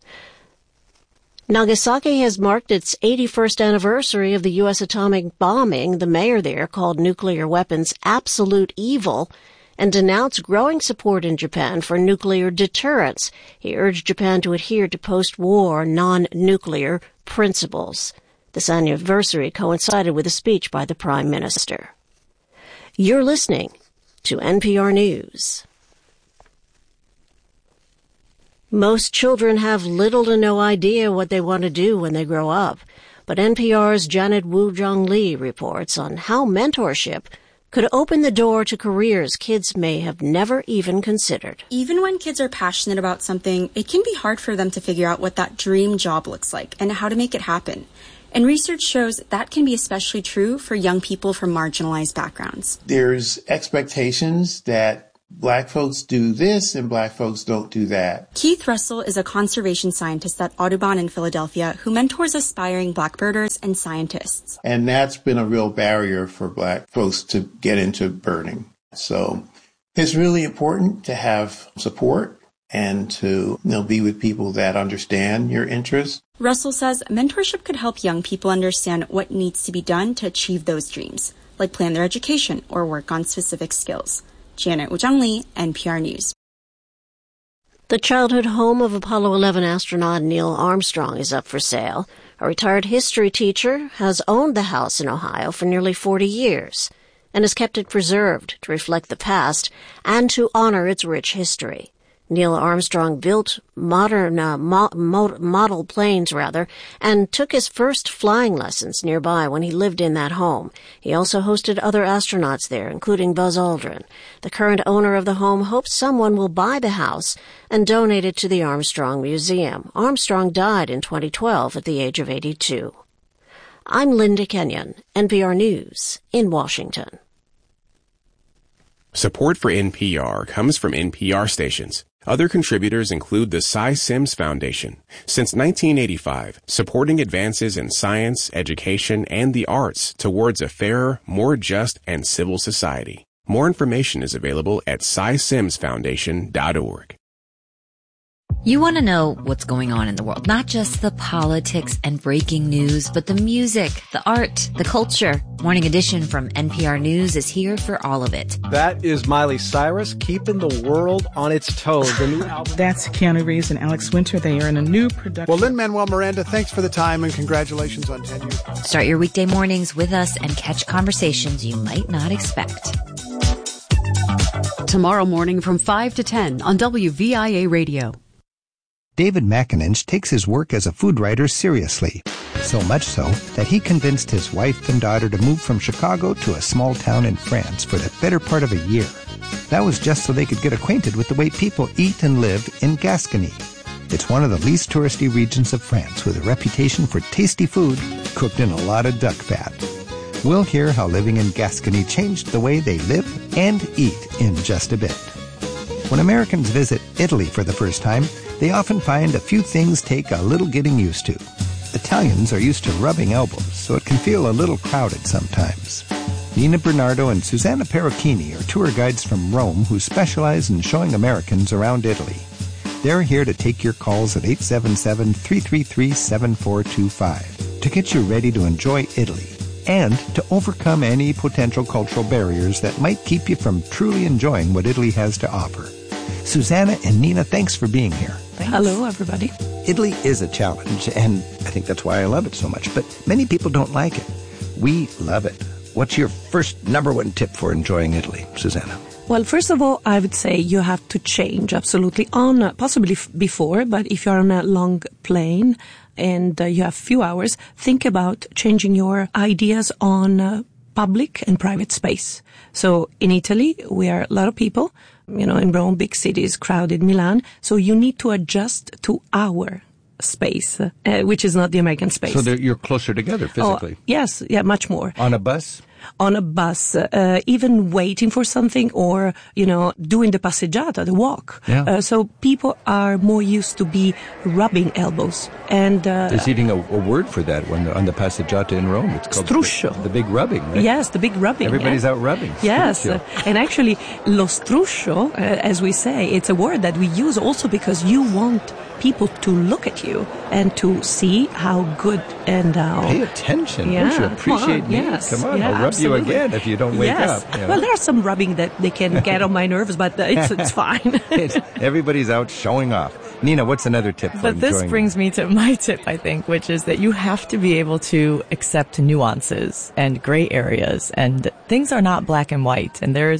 Nagasaki has marked its eighty-first anniversary of the U S atomic bombing. The mayor there called nuclear weapons absolute evil and denounced growing support in Japan for nuclear deterrence. He urged Japan to adhere to post-war non-nuclear principles. This anniversary coincided with a speech by the Prime Minister. You're listening to N P R News. Most children have little to no idea what they want to do when they grow up, but N P R's Janet Woo-Jung Lee reports on how mentorship could open the door to careers kids may have never even considered. Even when kids are passionate about something, it can be hard for them to figure out what that dream job looks like and how to make it happen. And research shows that can be especially true for young people from marginalized backgrounds. There's expectations that Black folks do this and Black folks don't do that. Keith Russell is a conservation scientist at Audubon in Philadelphia who mentors aspiring Blackbirders and scientists. And that's been a real barrier for Black folks to get into birding. So it's really important to have support and to, you know, be with people that understand your interests. Russell says mentorship could help young people understand what needs to be done to achieve those dreams, like plan their education or work on specific skills. Janet Woo-Jung Lee, N P R News. The childhood home of Apollo eleven astronaut Neil Armstrong is up for sale. A retired history teacher has owned the house in Ohio for nearly forty years and has kept it preserved to reflect the past and to honor its rich history. Neil Armstrong built modern uh, mo- mo- model planes, rather, and took his first flying lessons nearby when he lived in that home. He also hosted other astronauts there, including Buzz Aldrin. The current owner of the home hopes someone will buy the house and donate it to the Armstrong Museum. Armstrong died in twenty twelve at the age of eighty-two. I'm Linda Kenyon, N P R News in Washington. Support for N P R comes from N P R stations. Other contributors include the Cy Sims Foundation. Since nineteen eighty-five, supporting advances in science, education, and the arts towards a fairer, more just, and civil society. More information is available at cy sims foundation dot org. You want to know what's going on in the world, not just the politics and breaking news, but the music, the art, the culture. Morning Edition from N P R News is here for all of it. That is Miley Cyrus, keeping the world on its toes. The new album. That's Keanu Reeves and Alex Winter. They are in a new production. Well, Lin-Manuel Miranda, thanks for the time and congratulations on tenure. Start your weekday mornings with us and catch conversations you might not expect. Tomorrow morning from five to ten on W V I A Radio. David McAninch takes his work as a food writer seriously, so much so that he convinced his wife and daughter to move from Chicago to a small town in France for the better part of a year. That was just so they could get acquainted with the way people eat and live in Gascony. It's one of the least touristy regions of France with a reputation for tasty food cooked in a lot of duck fat. We'll hear how living in Gascony changed the way they live and eat in just a bit. When Americans visit Italy for the first time, they often find a few things take a little getting used to. Italians are used to rubbing elbows, so it can feel a little crowded sometimes. Nina Bernardo and Susanna Perucchini are tour guides from Rome who specialize in showing Americans around Italy. They're here to take your calls at eight seven seven, three three three, seven four two five to get you ready to enjoy Italy and to overcome any potential cultural barriers that might keep you from truly enjoying what Italy has to offer. Susanna and Nina, thanks for being here. Thanks. Hello, everybody. Italy is a challenge, and I think that's why I love it so much, but many people don't like it. We love it. What's your first number one tip for enjoying Italy, Susanna? Well, first of all, I would say you have to change absolutely on, uh, possibly f- before, but if you're on a long plane and uh, you have few hours, think about changing your ideas on uh, public and private space. So in Italy, we are a lot of people, you know, in Rome, big cities, crowded, Milan. So you need to adjust to our space, uh, which is not the American space. So you're closer together physically? Oh, yes, yeah, much more. On a bus? On a bus, uh, even waiting for something or, you know, doing the passeggiata, the walk. Yeah. Uh, so people are more used to be rubbing elbows. And uh, there's even a, a word for that when on the passeggiata in Rome. It's called struscio. The, the big rubbing, right? Yes, the big rubbing. Everybody's yeah. out rubbing. Yes. Uh, and actually, lo struscio, uh, as we say, it's a word that we use also because you want people to look at you and to see how good and how... Pay attention. Yeah, Don't you appreciate come me? on, yes, Come on, yeah, I'll rub absolutely. you again if you don't wake yes. up. You know? Well, there's some rubbing that they can get on my nerves, but it's, it's fine. Everybody's out showing off. Nina, what's another tip for But this enjoying brings me to my tip, I think, which is that you have to be able to accept nuances and gray areas, and things are not black and white, and there's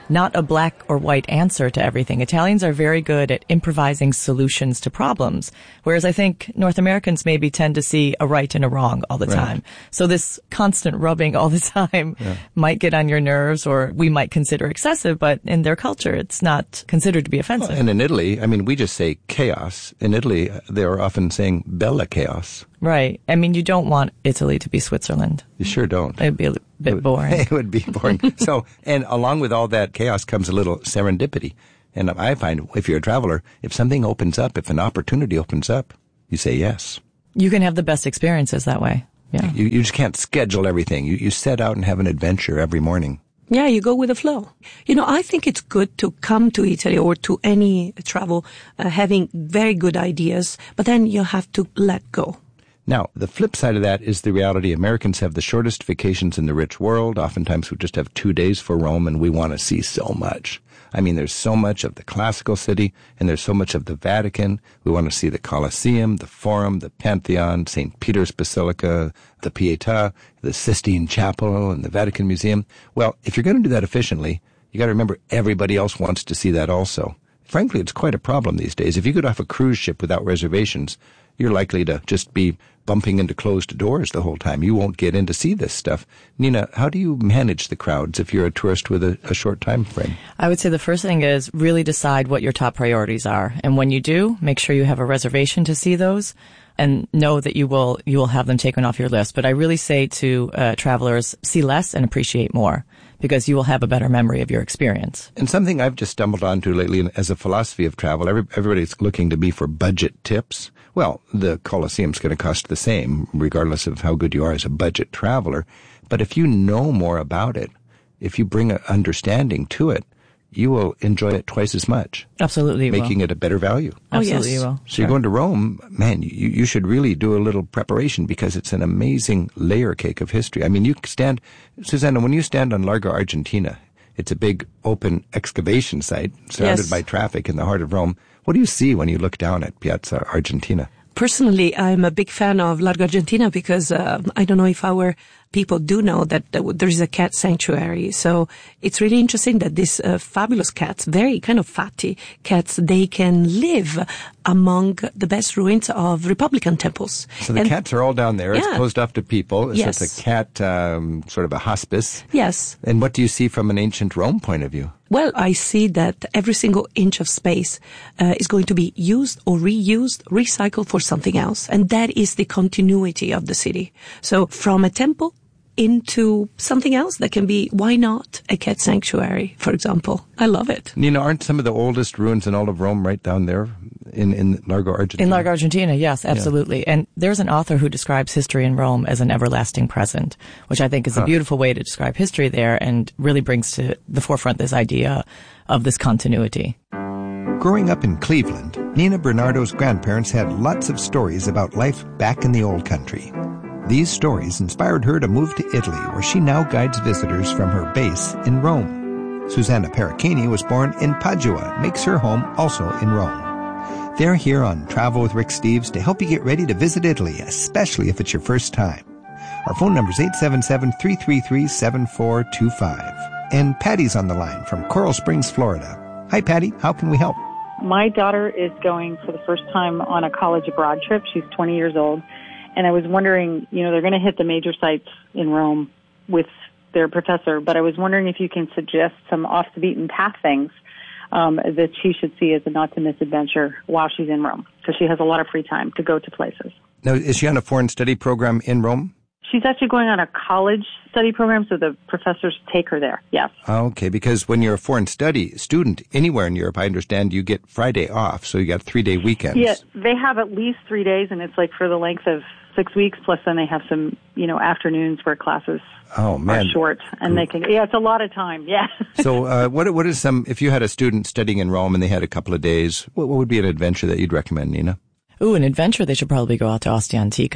not a black or white answer to everything. Italians are very good at improvising solutions to problems, whereas I think North Americans maybe tend to see a right and a wrong all the Right. time. So this constant rubbing all the time Yeah. might get on your nerves, or we might consider excessive, but in their culture, it's not considered to be offensive. And in Italy, I mean, we just say chaos. In Italy, they're often saying bella chaos. Right. I mean, you don't want Italy to be Switzerland. You sure don't. It'd be a bit boring. It would be boring. So, and along with all that chaos comes a little serendipity. And I find if you're a traveler, if something opens up, if an opportunity opens up, you say yes. You can have the best experiences that way. Yeah. You, you just can't schedule everything. You, you set out and have an adventure every morning. Yeah, you go with the flow. You know, I think it's good to come to Italy or to any travel uh, having very good ideas, but then you have to let go. Now, the flip side of that is the reality Americans have the shortest vacations in the rich world. Oftentimes we just have two days for Rome and we want to see so much. I mean, there's so much of the classical city and there's so much of the Vatican. We want to see the Colosseum, the Forum, the Pantheon, Saint Peter's Basilica, the Pietà, the Sistine Chapel, and the Vatican Museum. Well, if you're going to do that efficiently, you got to remember everybody else wants to see that also. Frankly, it's quite a problem these days. If you get off a cruise ship without reservations, you're likely to just be bumping into closed doors the whole time. You won't get in to see this stuff. Nina, how do you manage the crowds if you're a tourist with a, a short time frame? I would say the first thing is really decide what your top priorities are. And when you do, make sure you have a reservation to see those and know that you will you will have them taken off your list. But I really say to uh, travelers, see less and appreciate more, because you will have a better memory of your experience. And something I've just stumbled onto lately as a philosophy of travel, every, everybody's looking to me for budget tips. Well, the Colosseum's going to cost the same, regardless of how good you are as a budget traveler. But if you know more about it, if you bring an understanding to it, you will enjoy it twice as much. Absolutely you Making will. it a better value. Absolutely you will. So Sure. you're going to Rome, man, you, you should really do a little preparation because it's an amazing layer cake of history. I mean, you stand, Susanna, when you stand on Largo Argentina, it's a big open excavation site surrounded Yes. by traffic in the heart of Rome. What do you see when you look down at Piazza Argentina? Personally, I'm a big fan of Largo Argentina because uh, I don't know if our people do know that there is a cat sanctuary. So it's really interesting that these uh, fabulous cats, very kind of fatty cats, they can live among the best ruins of Republican temples. So the And- cats are all down there. It's Yeah. closed off to people. Yes. So it's a cat, um, sort of a hospice. Yes. And what do you see from an ancient Rome point of view? Well, I see that every single inch of space uh, is going to be used or reused, recycled for something else. And that is the continuity of the city. So from a temple into something else that can be, why not a cat sanctuary, for example? I love it. Nina, aren't some of the oldest ruins in all of Rome right down there in, in Largo Argentina? In Largo Argentina, yes, absolutely. And there's an author who describes history in Rome as an everlasting present, which I think is a Huh. beautiful way to describe history there and really brings to the forefront this idea of this continuity. Growing up in Cleveland, Nina Bernardo's grandparents had lots of stories about life back in the old country. These stories inspired her to move to Italy, where she now guides visitors from her base in Rome. Susanna Paracchini was born in Padua, makes her home also in Rome. They're here on Travel with Rick Steves to help you get ready to visit Italy, especially if it's your first time. Our phone number is eight seven seven, three three three, seven four two five. And Patty's on the line from Coral Springs, Florida. Hi, Patty. How can we help? My daughter is going for the first time on a college abroad trip. She's twenty years old. And I was wondering, you know, they're going to hit the major sites in Rome with their professor, but I was wondering if you can suggest some off-the-beaten-path things um, that she should see as a not-to-miss adventure while she's in Rome, because she has a lot of free time to go to places. Now, is she on a foreign study program in Rome? She's actually going on a college study program, so the professors take her there, yes. Okay, because when you're a foreign study student anywhere in Europe, I understand you get Friday off, so you got three-day weekends. Yeah, they have at least three days, and it's like for the length of six weeks, plus then they have some, you know, afternoons where classes Oh, man. are short, and they can, yeah, it's a lot of time, yeah. So uh, what what is some, if you had a student studying in Rome and they had a couple of days, what, what would be an adventure that you'd recommend, Nina? Ooh, an adventure, they should probably go out to Ostia Antica.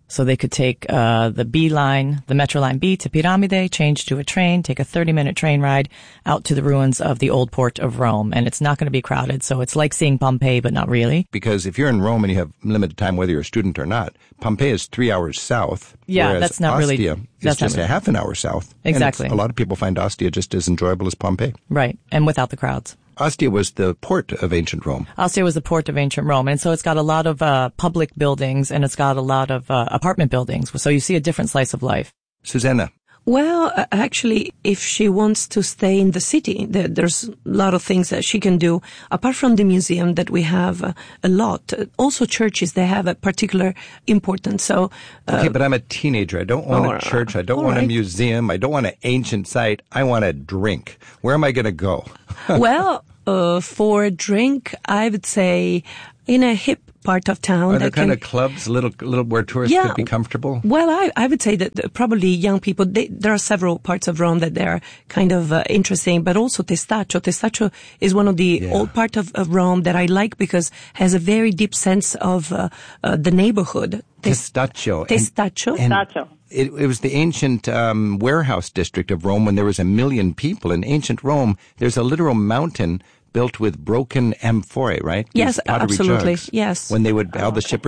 So they could take uh the B line, the Metro Line B to Piramide, change to a train, take a thirty-minute train ride out to the ruins of the old port of Rome. And it's not going to be crowded, so it's like seeing Pompeii, but not really. Because if you're in Rome and you have limited time, whether you're a student or not, Pompeii is three hours south. Yeah, that's not Ostia really... Ostia that's is just not, a half an hour south. Exactly. And a lot of people find Ostia just as enjoyable as Pompeii. Right, and without the crowds. Ostia was the port of ancient Rome. Ostia was the port of ancient Rome. And so it's got a lot of uh public buildings, and it's got a lot of uh, apartment buildings. So you see a different slice of life. Susanna. Well, uh, actually, if she wants to stay in the city, there, there's a lot of things that she can do. Apart from the museum that we have uh, a lot, uh, also churches, they have a particular importance. So, uh, okay, but I'm a teenager. I don't want a church. I don't want right. a museum. I don't want an ancient site. I want a drink. Where am I going to go? Well, uh, for a drink, I would say in a hip part of town. Are there that kind can, of clubs, little, little where tourists yeah, could be comfortable? Well, I, I would say that probably young people, they, there are several parts of Rome that they're kind of uh, interesting, but also Testaccio. Testaccio is one of the Yeah. old part of, of Rome that I like because has a very deep sense of uh, uh, the neighborhood. Testaccio. Testaccio. And- and Testaccio. It, it was the ancient um, warehouse district of Rome when there was a million people. In ancient Rome, there's a literal mountain built with broken amphorae, right? These Yes, pottery absolutely. jugs. Yes. When they would, all the shippers